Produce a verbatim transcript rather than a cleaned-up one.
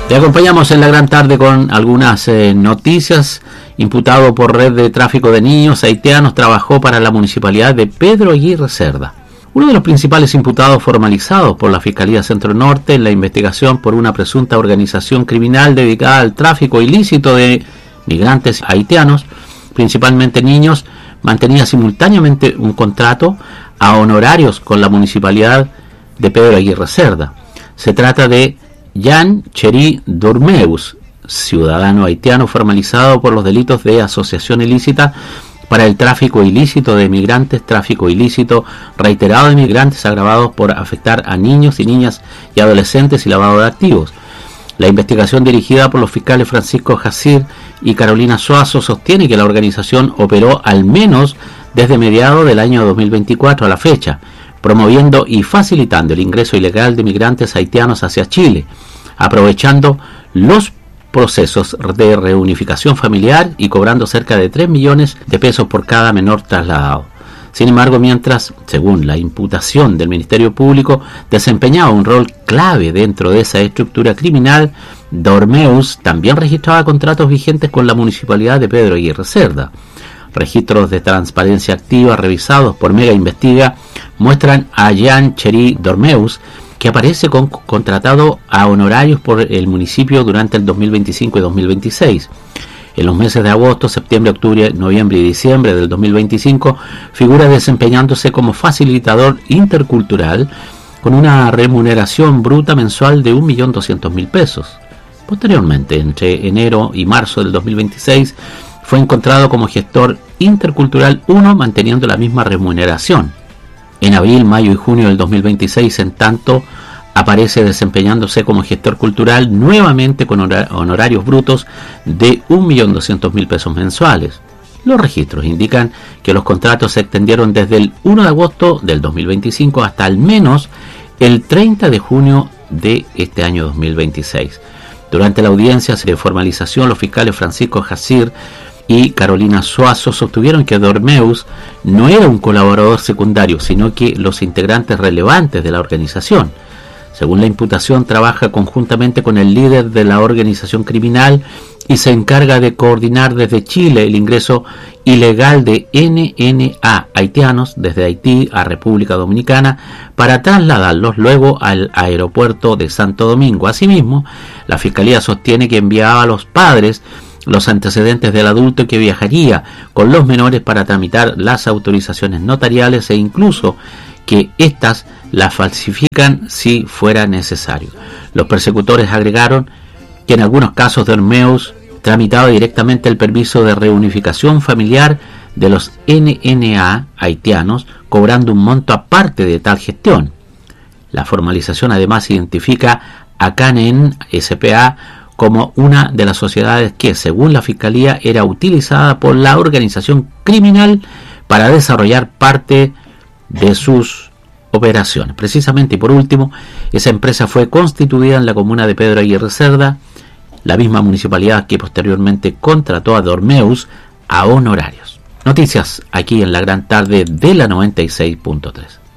Te acompañamos en la gran tarde con algunas eh, noticias. Imputado por red de tráfico de niños haitianos, trabajó para la municipalidad de Pedro Aguirre Cerda. Uno de los principales imputados formalizados por la Fiscalía Centro Norte en la investigación por una presunta organización criminal dedicada al tráfico ilícito de migrantes haitianos, principalmente niños, mantenía simultáneamente un contrato a honorarios con la municipalidad de Pedro Aguirre Cerda. Se trata de Jean Chery Dormeus, ciudadano haitiano formalizado por los delitos de asociación ilícita para el tráfico ilícito de migrantes, tráfico ilícito reiterado de migrantes agravados por afectar a niños y niñas y adolescentes y lavado de activos. La investigación dirigida por los fiscales Francisco Jacir y Carolina Suazo sostiene que la organización operó al menos desde mediados del año dos mil veinticuatro a la fecha, promoviendo y facilitando el ingreso ilegal de migrantes haitianos hacia Chile, aprovechando los procesos de reunificación familiar y cobrando cerca de tres millones de pesos por cada menor trasladado. Sin embargo, mientras, según la imputación del Ministerio Público, desempeñaba un rol clave dentro de esa estructura criminal, Dormeus también registraba contratos vigentes con la municipalidad de Pedro Aguirre Cerda. Registros de transparencia activa revisados por Mega Investiga muestran a Jean Chery Dormeus, que aparece con contratado a honorarios por el municipio durante el dos mil veinticinco y dos mil veintiséis. En los meses de agosto, septiembre, octubre, noviembre y diciembre del dos mil veinticinco figura desempeñándose como facilitador intercultural con una remuneración bruta mensual de un millón doscientos mil pesos. Posteriormente, entre enero y marzo del dos mil veintiséis, fue encontrado como gestor intercultural uno, manteniendo la misma remuneración. En abril, mayo y junio del dos mil veintiséis, en tanto, aparece desempeñándose como gestor cultural nuevamente con honorarios brutos de un millón doscientos mil pesos mensuales. Los registros indican que los contratos se extendieron desde el primero de agosto del dos mil veinticinco hasta al menos el treinta de junio de este año dos mil veintiséis. Durante la audiencia de formalización, los fiscales Francisco Jacir y Carolina Suazo sostuvieron que Dormeus no era un colaborador secundario, sino que los integrantes relevantes de la organización. Según la imputación, trabaja conjuntamente con el líder de la organización criminal y se encarga de coordinar desde Chile el ingreso ilegal de N N A haitianos desde Haití a República Dominicana para trasladarlos luego al aeropuerto de Santo Domingo. Asimismo, la Fiscalía sostiene que enviaba a los padres los antecedentes del adulto que viajaría con los menores para tramitar las autorizaciones notariales e incluso que éstas las falsifican si fuera necesario. Los persecutores agregaron que en algunos casos Dormeus tramitaba directamente el permiso de reunificación familiar de los N N A haitianos, cobrando un monto aparte de tal gestión. La formalización además identifica a Canen S P A como una de las sociedades que, según la Fiscalía, era utilizada por la organización criminal para desarrollar parte de sus operaciones. Precisamente y por último, esa empresa fue constituida en la comuna de Pedro Aguirre Cerda, la misma municipalidad que posteriormente contrató a Dormeus a honorarios. Noticias aquí en la gran tarde de la noventa y seis punto tres.